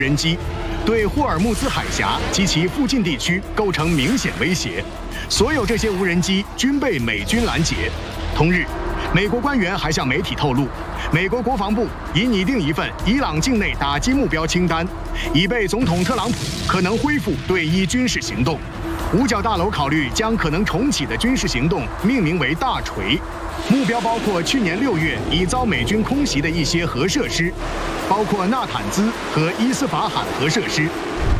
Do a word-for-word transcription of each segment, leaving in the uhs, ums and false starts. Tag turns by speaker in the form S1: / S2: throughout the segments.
S1: 人机，对霍尔木兹海峡及其附近地区构成明显威胁。所有这些无人机均被美军拦截。同日，美国官员还向媒体透露，美国国防部已拟定一份伊朗境内打击目标清单，以备总统特朗普可能恢复对伊军事行动。五角大楼考虑将可能重启的军事行动命名为“大锤”，目标包括去年六月已遭美军空袭的一些核设施，包括纳坦兹和伊斯法罕核设施。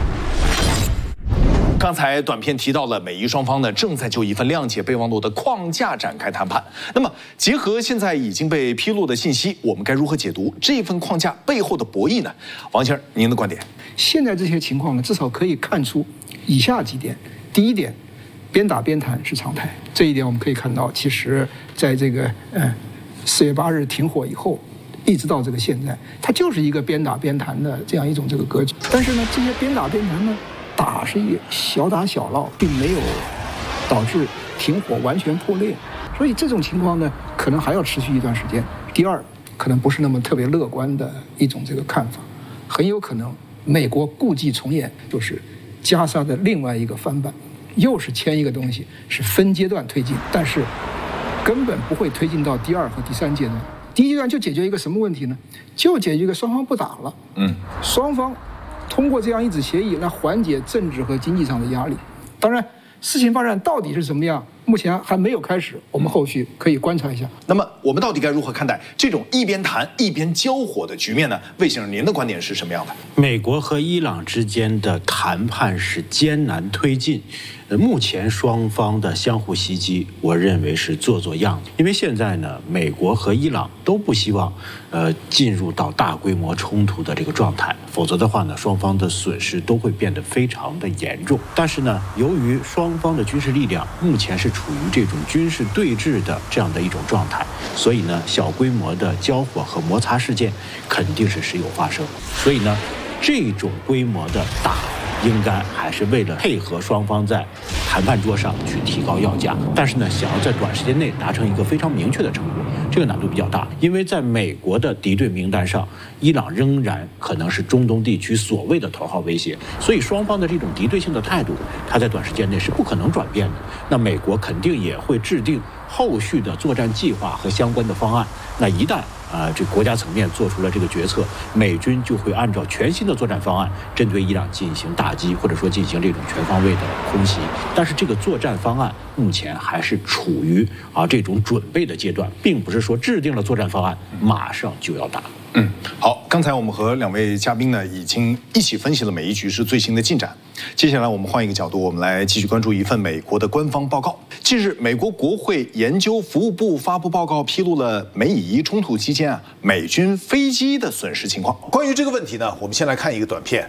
S2: 刚才短片提到了美伊双方呢正在就一份谅解备忘录的框架展开谈判。那么，结合现在已经被披露的信息，我们该如何解读这份框架背后的博弈呢？王先生，您的观点？
S3: 现在这些情况呢，至少可以看出以下几点。第一点，边打边谈是常态。这一点我们可以看到，其实在这个呃四月八日停火以后，一直到这个现在，它就是一个边打边谈的这样一种这个格局。但是呢，这些边打边谈呢，打是一小打小闹，并没有导致停火完全破裂，所以这种情况呢，可能还要持续一段时间。第二，可能不是那么特别乐观的一种这个看法，很有可能美国故伎重演，就是加沙的另外一个翻版，又是签一个东西，是分阶段推进，但是根本不会推进到第二和第三阶段。第一阶段就解决一个什么问题呢？就解决一个双方不打了，嗯，双方通过这样一纸协议来缓解政治和经济上的压力。当然，事情发展到底是怎么样，目前还没有开始，我们后续可以观察一下。
S2: 那么，我们到底该如何看待这种一边谈一边交火的局面呢？魏先生，您的观点是什么样的？
S4: 美国和伊朗之间的谈判是艰难推进。呃，目前双方的相互袭击，我认为是做做样子。因为现在呢，美国和伊朗都不希望，呃，进入到大规模冲突的这个状态，否则的话呢，双方的损失都会变得非常的严重。但是呢，由于双方的军事力量目前是处于这种军事对峙的这样的一种状态，所以呢，小规模的交火和摩擦事件肯定是时有发生。所以呢，这种规模的打，应该还是为了配合双方在谈判桌上去提高要价，但是呢，想要在短时间内达成一个非常明确的成果，这个难度比较大。因为在美国的敌对名单上，伊朗仍然可能是中东地区所谓的头号威胁，所以双方的这种敌对性的态度，它在短时间内是不可能转变的。那美国肯定也会制定后续的作战计划和相关的方案。那一旦啊、呃，这国家层面做出了这个决策，美军就会按照全新的作战方案，针对伊朗进行打击，或者说进行这种全方位的空袭。但是这个作战方案目前还是处于啊这种准备的阶段，并不是说制定了作战方案马上就要打。
S2: 嗯，好，刚才我们和两位嘉宾呢已经一起分析了美伊局势最新的进展。接下来我们换一个角度，我们来继续关注一份美国的官方报告。近日，美国国会研究服务部发布报告，披露了美以冲突期间啊美军飞机的损失情况。关于这个问题呢，我们先来看一个短片。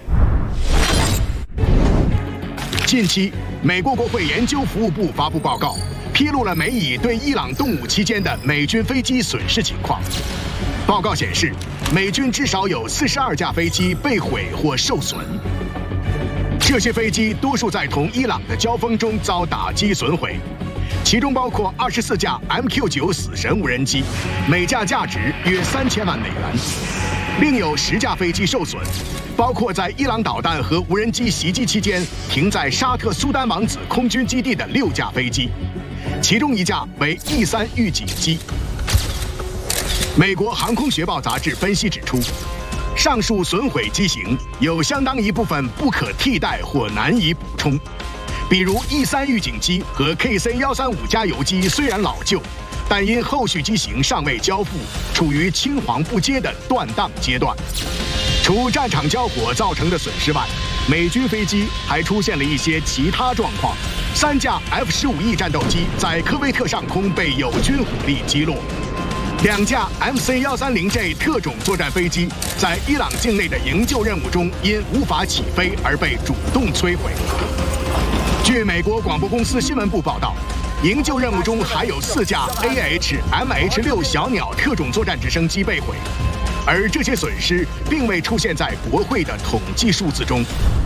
S1: 近期，美国国会研究服务部发布报告，披露了美以对伊朗动武期间的美军飞机损失情况。报告显示，美军至少有四十二架飞机被毁或受损。这些飞机多数在同伊朗的交锋中遭打击损毁，其中包括二十四架 M Q 九 死神无人机，每架价值约三千万美元；另有十架飞机受损，包括在伊朗导弹和无人机袭击期间停在沙特苏丹王子空军基地的六架飞机，其中一架为 E 三预警机。美国航空学报杂志分析指出，上述损毁机型有相当一部分不可替代或难以补充，比如 E 三预警机和 K C 一三五加油机虽然老旧，但因后续机型尚未交付，处于青黄不接的断档阶段。除战场交火造成的损失外，美军飞机还出现了一些其他状况。三架 F 十五 E 战斗机在科威特上空被友军火力击落。两架 M C 一三零 J 特种作战飞机在伊朗境内的营救任务中因无法起飞而被主动摧毁。据美国广播公司新闻部报道，营救任务中还有四架 A H M H 六小鸟特种作战直升机被毁，而这些损失并未出现在国会的统计数字中。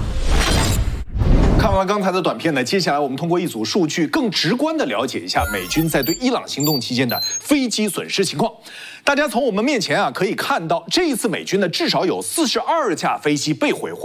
S2: 看完了刚才的短片呢，接下来我们通过一组数据，更直观地了解一下美军在对伊朗行动期间的飞机损失情况。 大家从我们面前啊可以看到，这一次美军呢至少有四十二架飞机被毁。